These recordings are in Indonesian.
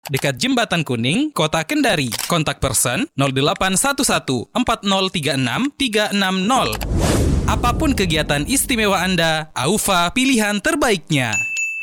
dekat Jembatan Kuning, Kota Kendari. Kontak person 0811 4036 360. Apapun kegiatan istimewa Anda, AUFA pilihan terbaiknya.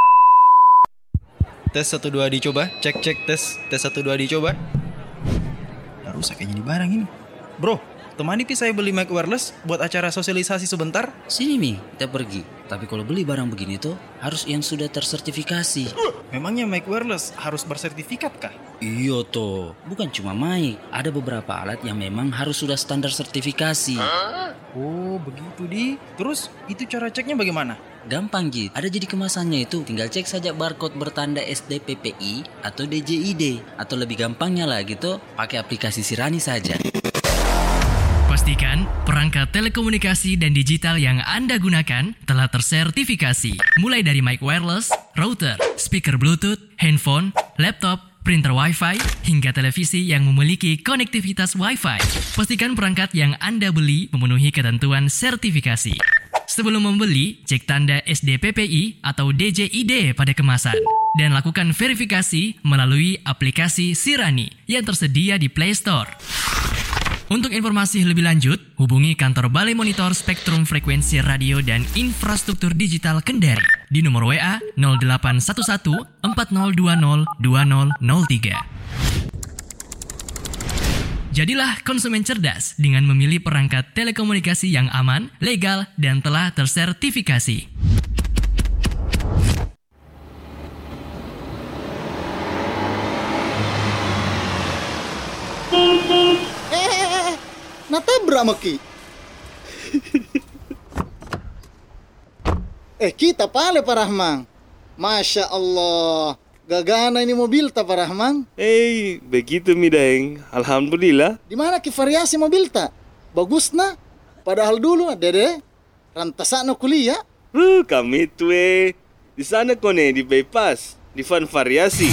Tes 1 2 dicoba. Cek tes 1 2 dicoba. Nggak rusak kayak gini barang ini. Bro, temani Pi saya beli mic wireless buat acara sosialisasi sebentar. Sini Mi, kita pergi. Tapi kalau beli barang begini tuh harus yang sudah tersertifikasi. Memangnya mic wireless harus bersertifikat kah? Iya toh, bukan cuma mic. Ada beberapa alat yang memang harus sudah standar sertifikasi. Oh begitu Di. Terus itu cara ceknya bagaimana? Gampang Jit, ada jadi kemasannya itu. Tinggal cek saja barcode bertanda SDPPI atau DJID. Atau lebih gampangnya lagi tuh pakai aplikasi Sirani saja. Pastikan perangkat telekomunikasi dan digital yang Anda gunakan telah tersertifikasi. Mulai dari mic wireless, router, speaker Bluetooth, handphone, laptop, printer Wi-Fi, hingga televisi yang memiliki konektivitas Wi-Fi. Pastikan perangkat yang Anda beli memenuhi ketentuan sertifikasi. Sebelum membeli, cek tanda SDPPI atau DJID pada kemasan. Dan lakukan verifikasi melalui aplikasi Sirani yang tersedia di Play Store. Untuk informasi lebih lanjut, hubungi kantor Balai Monitor Spektrum Frekuensi Radio dan Infrastruktur Digital Kendari di nomor WA 0811 4020 2003. Jadilah konsumen cerdas dengan memilih perangkat telekomunikasi yang aman, legal, dan telah tersertifikasi. Natabrak maki. Kita pale Pak Rahman. Masya Allah. Gagana ini mobil tak Pak Rahman? Begitu mi Daeng. Alhamdulillah. Di mana ki variasi mobil tak? Bagus na. Padahal dulu Dede rantasana kuliah. Kami tuh di sana kone di bypass, di Van Variasi.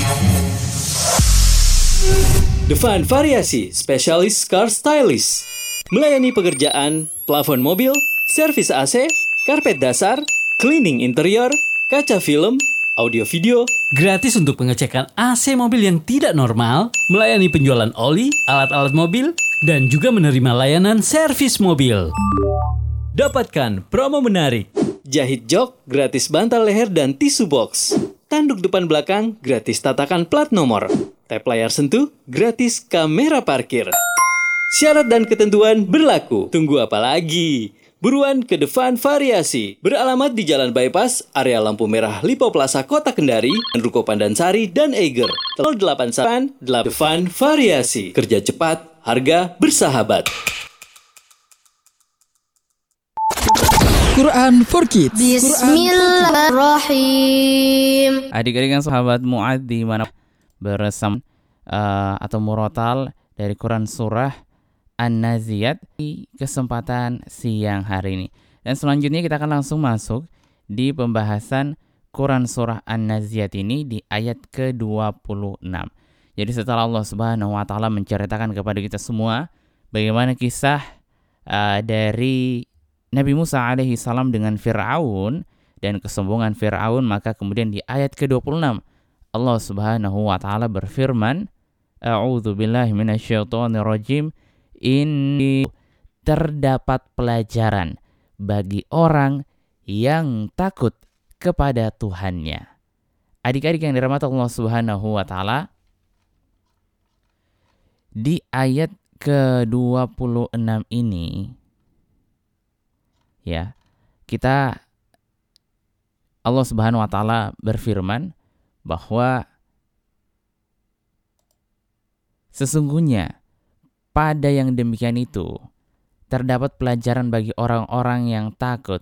The Van Variasi, spesialis car stylist. Melayani pekerjaan, plafon mobil, servis AC, karpet dasar, cleaning interior, kaca film, audio video, gratis untuk pengecekan AC mobil yang tidak normal, melayani penjualan oli, alat-alat mobil, dan juga menerima layanan servis mobil. Dapatkan promo menarik. Jahit jok, gratis bantal leher dan tisu box. Tanduk depan belakang, gratis tatakan plat nomor. Tap layar sentuh, gratis kamera parkir. Syarat dan ketentuan berlaku. Tunggu apa lagi? Buruan ke The Van Variasi. Beralamat di Jalan Bypass, area lampu merah Lipo Plaza Kota Kendari, Ruko Pandansari, dan Eiger. 089 The Van Variasi. Kerja cepat, harga bersahabat. Quran for Kids. Bismillahirrahmanirrahim. Adik-adik dan sahabat Mu'ad di mana bersama atau murotal dari Quran surah An-Naziyat di kesempatan siang hari ini. Dan selanjutnya kita akan langsung masuk di pembahasan Quran surah An-Naziyat ini di ayat ke-26. Jadi setelah Allah Subhanahu wa taala menceritakan kepada kita semua bagaimana kisah dari Nabi Musa alaihi salam dengan Fir'aun dan kesombongan Fir'aun, maka kemudian di ayat ke-26 Allah Subhanahu wa taala berfirman, A'udzu billahi minasyaitonir rajim. Ini terdapat pelajaran bagi orang yang takut kepada Tuhannya. Adik-adik yang dirahmati Allah Subhanahu wa taala, di ayat ke-26 ini ya, Allah Subhanahu wa taala berfirman bahwa sesungguhnya pada yang demikian itu terdapat pelajaran bagi orang-orang yang takut,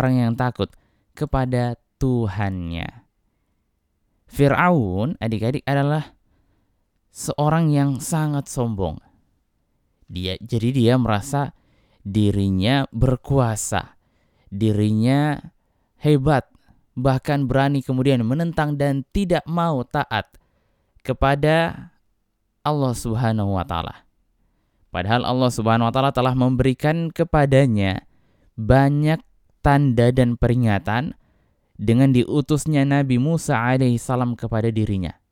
kepada Tuhannya. Fir'aun, adik-adik, adalah seorang yang sangat sombong. Jadi dia merasa dirinya berkuasa, dirinya hebat, bahkan berani kemudian menentang dan tidak mau taat kepada Allah Subhanahu wa taala. Padahal Allah Subhanahu wa taala telah memberikan kepadanya banyak tanda dan peringatan dengan diutusnya Nabi Musa alaihi salam kepada dirinya.